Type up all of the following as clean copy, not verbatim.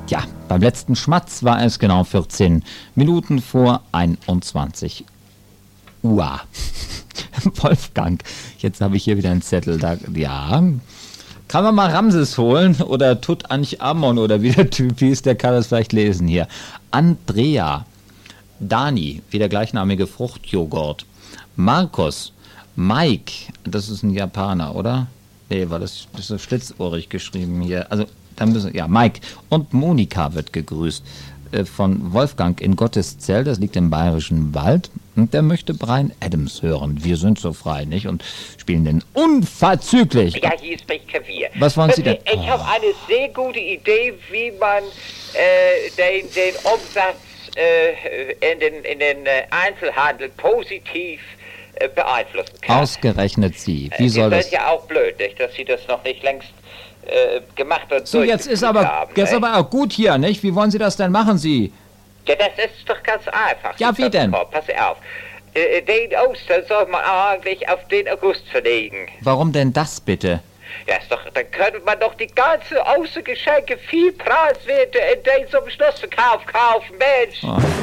Ja, beim letzten Schmatz war es genau 14 Minuten vor 21 Uhr. Wolfgang, jetzt habe ich hier wieder einen Zettel. Ja, kann man mal Ramses holen oder Tutanchamun oder wie der Typ hieß, der kann das vielleicht lesen hier. Andrea, Dani, wie der gleichnamige Fruchtjoghurt. Markus, Mike, das ist ein Japaner, oder? Nee, war das ist schlitzohrig geschrieben hier. Also, dann müssen, ja, Mike und Monika wird gegrüßt von Wolfgang in Gotteszell, das liegt im Bayerischen Wald. Und der möchte Bryan Adams hören. Wir sind so frei, nicht? Und spielen den unverzüglich. Ja, hier ist mein Klavier. Was wollen Sie denn? Ich habe eine sehr gute Idee, wie man den Umsatz in den Einzelhandel positiv beeinflussen kann. Ausgerechnet Sie. Wie soll das? Das ist ja auch blöd, nicht, dass Sie das noch nicht längst gemacht und so, jetzt ist aber auch gut hier, nicht? Wie wollen Sie das denn machen, Sie? Ja, das ist doch ganz einfach. Ja, wie denn? Pass auf. Den Ostern soll man eigentlich auf den August verlegen. Warum denn das bitte? Ja, ist doch, dann könnte man doch die ganzen Ostergeschenke viel preiswerter in den zum Schlussverkauf kaufen, Mensch.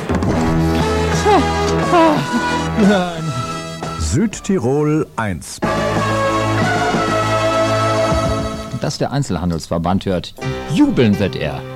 Nein. Südtirol 1. Dass der Einzelhandelsverband hört, jubeln wird er.